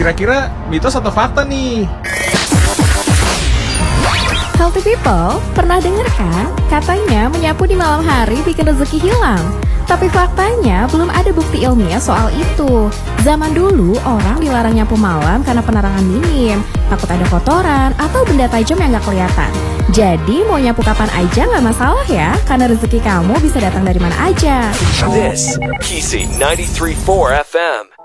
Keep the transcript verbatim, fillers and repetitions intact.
Kira-kira mitos atau fakta nih? Healthy people, pernah dengar kan? Katanya menyapu di malam hari bikin rezeki hilang. Tapi faktanya belum ada bukti ilmiah soal itu. Zaman dulu orang dilarang nyapu malam karena penerangan minim, takut ada kotoran atau benda tajam yang gak kelihatan. Jadi mau nyapu kapan aja gak masalah ya, karena rezeki kamu bisa datang dari mana aja. This, Kisi ninety-three point four F M.